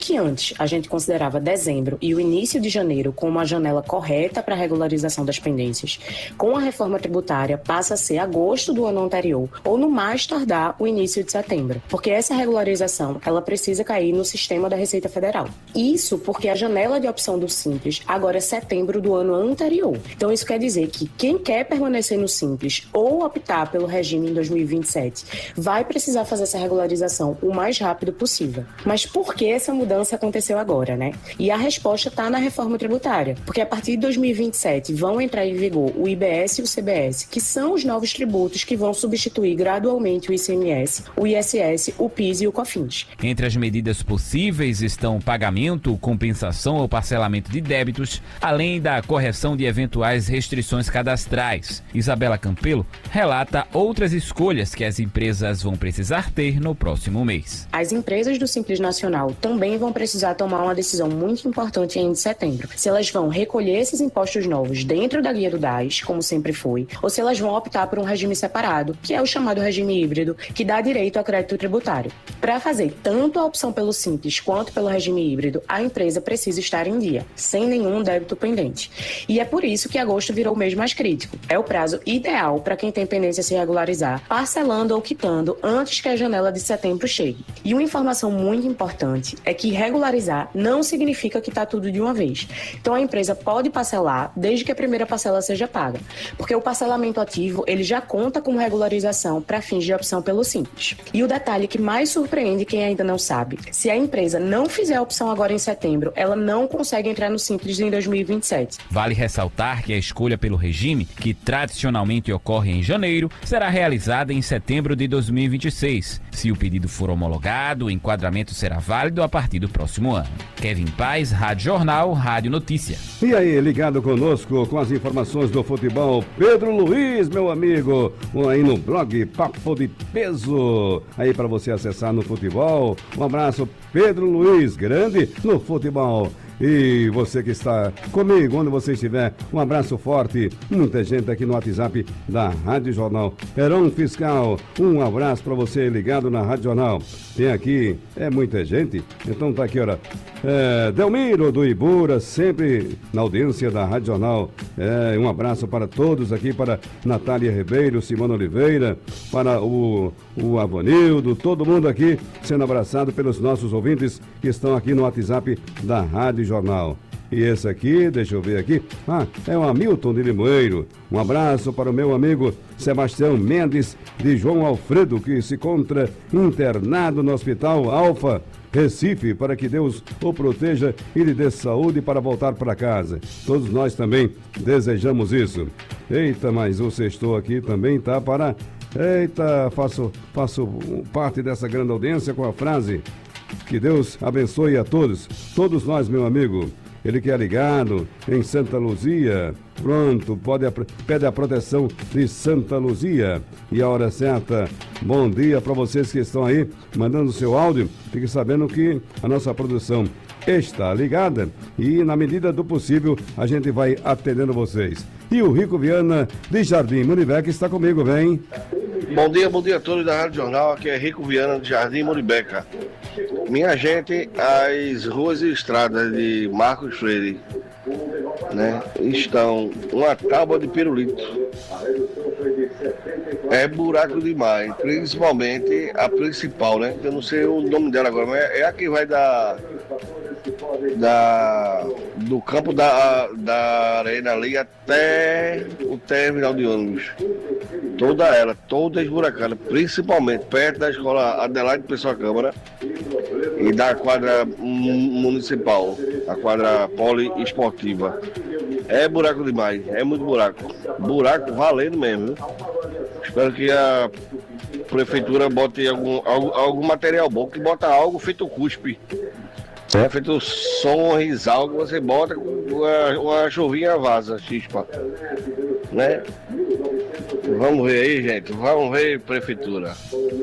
que antes a gente considerava dezembro e o início de janeiro como a janela correta para a regularização das pendências, com a reforma tributária passa a ser agosto do ano anterior ou no mais tardar o início de setembro, porque essa regularização ela precisa cair no sistema da Receita Federal. Isso porque a janela de opção do Simples agora é setembro do ano anterior. Então isso quer dizer que quem quer permanecer no Simples ou optar pelo regime em 2027 vai precisar fazer essa regularização o mais rápido possível. Mas por que essa mudança aconteceu agora, né? E a resposta está na reforma tributária, porque a partir de 2027 vão entrar em vigor o IBS e o CBS, que são os novos tributos que vão substituir gradualmente o ICMS, o ISS, o PIS e o COFINS. Entre as medidas possíveis estão pagamento, compensação ou parcelamento de débitos, além da correção de eventuais restrições cadastrais. Isabela Campelo relata outras escolhas que as empresas vão precisar ter no próximo mês. As empresas do Simples Nacional também vão precisar tomar uma decisão muito importante em setembro. Se elas vão recolher esses impostos novos dentro da guia do DAS, como sempre foi, ou se elas vão optar por um regime separado, que é o chamado regime híbrido, que dá direito a crédito tributário. Para fazer tanto a opção pelo Simples quanto pelo regime híbrido, a empresa precisa estar em dia, sem nenhum débito pendente. E é por isso que agosto virou o mês mais crítico. É o prazo ideal para quem tem pendência se regularizar, parcelando ou quitando antes que a janela de setembro chegue. E uma informação muito importante é que regularizar não significa quitar tudo de uma vez. Então a empresa pode parcelar desde que a primeira parcela seja paga, porque o parcelamento ativo ele já conta como regularização para fins de opção pelo Simples. E o detalhe que mais surpreende quem ainda não sabe, se a empresa não fizer a opção agora em setembro, ela não consegue entrar no Simples em 2027. Vale ressaltar que a escolha pelo regime, que tradicionalmente ocorre em janeiro, será realizada em setembro de 2026. Se o pedido for homologado, o enquadramento será válido a partir do próximo ano. Kevin Paz, Rádio Jornal, Rádio Notícia. E aí, ligado conosco com as informações do futebol, Pedro Luiz, meu amigo, aí no blog Papo de Peso, aí para você acessar no futebol. Um abraço, Pedro Luiz, grande no futebol. E você que está comigo, onde você estiver, um abraço forte. Muita gente aqui no WhatsApp da Rádio Jornal. Heron Fiscal, um abraço para você ligado na Rádio Jornal. Tem aqui, muita gente, então tá aqui, olha. Delmiro do Ibura, sempre na audiência da Rádio Jornal. Um abraço para todos aqui, para Natália Ribeiro, Simone Oliveira, para o Avanildo, todo mundo aqui sendo abraçado pelos nossos ouvintes que estão aqui no WhatsApp da Rádio Jornal. E esse aqui, deixa eu ver aqui, é o Hamilton de Limoeiro. Um abraço para o meu amigo Sebastião Mendes de João Alfredo, que se encontra internado no Hospital Alfa, Recife, para que Deus o proteja e lhe dê saúde para voltar para casa. Todos nós também desejamos isso. Eita, mas o sextou aqui também tá para... Eita, faço parte dessa grande audiência com a frase: que Deus abençoe a todos nós, meu amigo. Ele que é ligado em Santa Luzia, pronto, pede a proteção de Santa Luzia. E a hora certa, bom dia para vocês que estão aí mandando seu áudio. Fique sabendo que a nossa produção está ligada e na medida do possível a gente vai atendendo vocês. E o Rico Viana de Jardim Muribeca está comigo, vem. Bom dia a todos da Rádio Jornal, aqui é Rico Viana de Jardim Muribeca. Minha gente, as ruas e estradas de Marcos Freire, né, estão uma tábua de pirulito. É buraco demais, principalmente a principal, né? Eu não sei o nome dela agora, mas é a que vai do campo da Arena ali até o terminal de ônibus. Toda esburacada, principalmente perto da escola Adelaide Pessoa Câmara e da quadra municipal, a quadra poliesportiva. É buraco demais, é muito buraco. Buraco valendo mesmo, viu? Espero que a prefeitura bote algum material bom, que bota algo feito cuspe. Feito som, risalgo, você bota com uma chuvinha vaza, chispa, né? Vamos ver aí, gente. Vamos ver, prefeitura.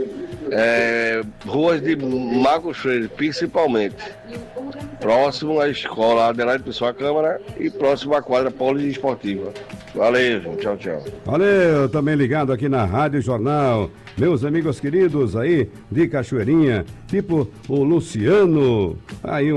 Ruas de Marcos Freire, principalmente. Próximo à escola Adelaide Pessoa Câmara e próximo à quadra poliesportiva. Valeu, gente. Tchau, tchau. Valeu, também ligado aqui na Rádio Jornal. Meus amigos queridos aí de Cachoeirinha, tipo o Luciano. Aí